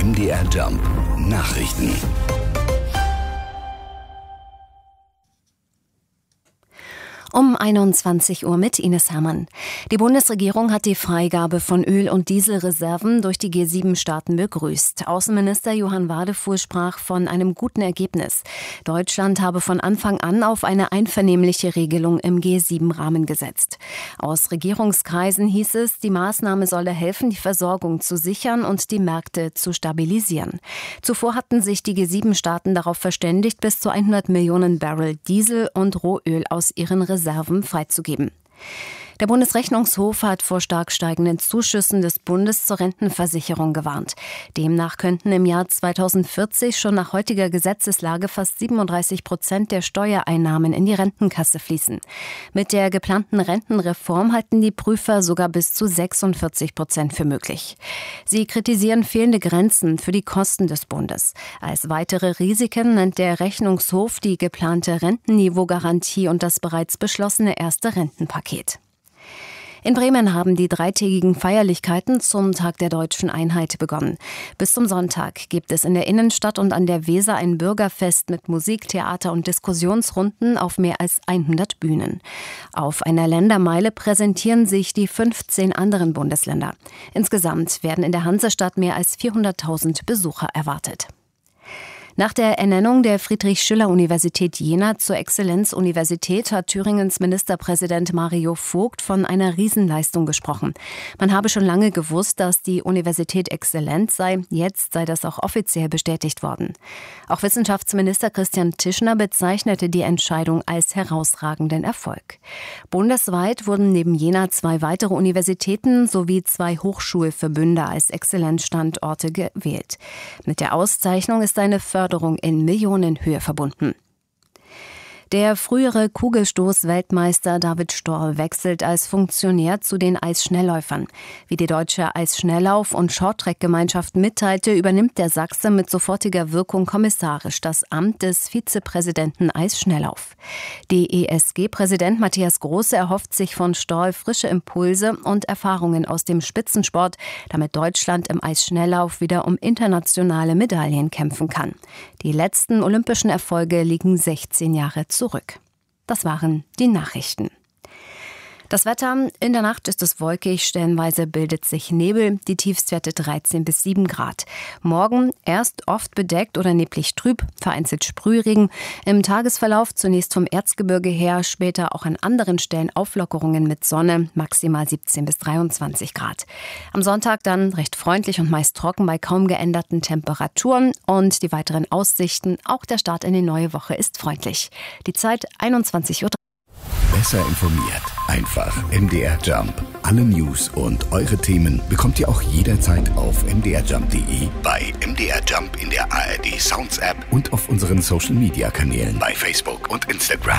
MDR Jump Nachrichten. Um 21 Uhr mit Ines Hermann. Die Bundesregierung hat die Freigabe von Öl- und Dieselreserven durch die G7-Staaten begrüßt. Außenminister Johann Wadefuhl sprach von einem guten Ergebnis. Deutschland habe von Anfang an auf eine einvernehmliche Regelung im G7-Rahmen gesetzt. Aus Regierungskreisen hieß es, die Maßnahme solle helfen, die Versorgung zu sichern und die Märkte zu stabilisieren. Zuvor hatten sich die G7-Staaten darauf verständigt, bis zu 100 Millionen Barrel Diesel und Rohöl aus ihren Reserven freizugeben. Der Bundesrechnungshof hat vor stark steigenden Zuschüssen des Bundes zur Rentenversicherung gewarnt. Demnach könnten im Jahr 2040 schon nach heutiger Gesetzeslage fast 37% der Steuereinnahmen in die Rentenkasse fließen. Mit der geplanten Rentenreform halten die Prüfer sogar bis zu 46% für möglich. Sie kritisieren fehlende Grenzen für die Kosten des Bundes. Als weitere Risiken nennt der Rechnungshof die geplante Rentenniveaugarantie und das bereits beschlossene erste Rentenpaket. In Bremen haben die dreitägigen Feierlichkeiten zum Tag der Deutschen Einheit begonnen. Bis zum Sonntag gibt es in der Innenstadt und an der Weser ein Bürgerfest mit Musik, Theater und Diskussionsrunden auf mehr als 100 Bühnen. Auf einer Ländermeile präsentieren sich die 15 anderen Bundesländer. Insgesamt werden in der Hansestadt mehr als 400.000 Besucher erwartet. Nach der Ernennung der Friedrich-Schiller-Universität Jena zur Exzellenzuniversität hat Thüringens Ministerpräsident Mario Vogt von einer Riesenleistung gesprochen. Man habe schon lange gewusst, dass die Universität exzellent sei. Jetzt sei das auch offiziell bestätigt worden. Auch Wissenschaftsminister Christian Tischner bezeichnete die Entscheidung als herausragenden Erfolg. Bundesweit wurden neben Jena 2 weitere Universitäten sowie 2 Hochschulverbünde als Exzellenzstandorte gewählt. Mit der Auszeichnung ist eine Förderung in Millionenhöhe verbunden. Der frühere Kugelstoß-Weltmeister David Storr wechselt als Funktionär zu den Eisschnellläufern. Wie die Deutsche Eisschnelllauf- und Shorttrack-Gemeinschaft mitteilte, übernimmt der Sachse mit sofortiger Wirkung kommissarisch das Amt des Vizepräsidenten Eisschnelllauf. DESG-Präsident Matthias Große erhofft sich von Storr frische Impulse und Erfahrungen aus dem Spitzensport, damit Deutschland im Eisschnelllauf wieder um internationale Medaillen kämpfen kann. Die letzten olympischen Erfolge liegen 16 Jahre zurück. Das waren die Nachrichten. Das Wetter: In der Nacht ist es wolkig, stellenweise bildet sich Nebel, die Tiefstwerte 13 bis 7 Grad. Morgen erst oft bedeckt oder neblig trüb, vereinzelt Sprühregen. Im Tagesverlauf zunächst vom Erzgebirge her, später auch an anderen Stellen Auflockerungen mit Sonne, maximal 17 bis 23 Grad. Am Sonntag dann recht freundlich und meist trocken bei kaum geänderten Temperaturen und die weiteren Aussichten. Auch der Start in die neue Woche ist freundlich. Die Zeit 21:03 Uhr. Besser informiert. Einfach MDR Jump. Alle News und eure Themen bekommt ihr auch jederzeit auf mdrjump.de, bei MDR Jump in der ARD Sounds App und auf unseren Social Media Kanälen bei Facebook und Instagram.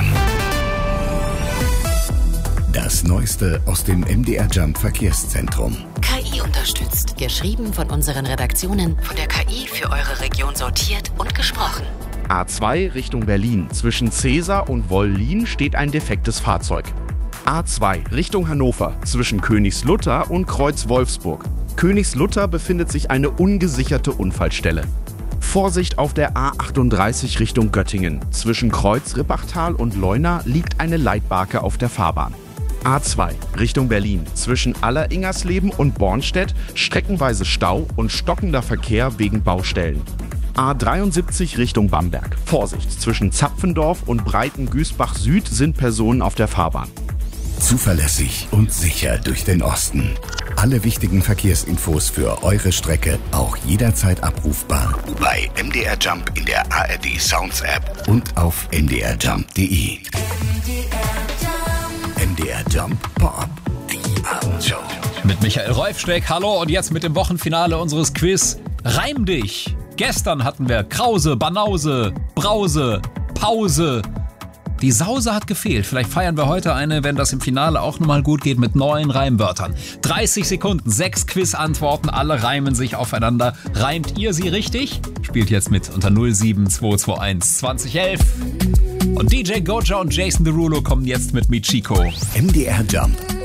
Das Neueste aus dem MDR Jump Verkehrszentrum. KI unterstützt. Geschrieben von unseren Redaktionen, von der KI für eure Region sortiert und gesprochen. A2 Richtung Berlin. Zwischen Cäsar und Wollin steht ein defektes Fahrzeug. A2 Richtung Hannover. Zwischen Königslutter und Kreuz-Wolfsburg. Königslutter befindet sich eine ungesicherte Unfallstelle. Vorsicht auf der A38 Richtung Göttingen. Zwischen Kreuz-Rippachtal und Leuna liegt eine Leitbarke auf der Fahrbahn. A2 Richtung Berlin. Zwischen Alleringersleben und Bornstedt streckenweise Stau und stockender Verkehr wegen Baustellen. A73 Richtung Bamberg. Vorsicht, zwischen Zapfendorf und Breitengüßbach Süd sind Personen auf der Fahrbahn. Zuverlässig und sicher durch den Osten. Alle wichtigen Verkehrsinfos für eure Strecke auch jederzeit abrufbar bei MDR Jump in der ARD Sounds App und auf mdrjump.de. MDR Jump Pop, die Abendshow. Mit Michael Reufsteck, hallo, und jetzt mit dem Wochenfinale unseres Quiz Reim dich. Gestern hatten wir Krause, Banause, Brause, Pause. Die Sause hat gefehlt. Vielleicht feiern wir heute eine, wenn das im Finale auch nochmal gut geht, mit 9 Reimwörtern. 30 Sekunden, 6 Quiz-Antworten, alle reimen sich aufeinander. Reimt ihr sie richtig? Spielt jetzt mit unter 07221 2011. Und DJ Goja und Jason Derulo kommen jetzt mit Michiko. MDR Jump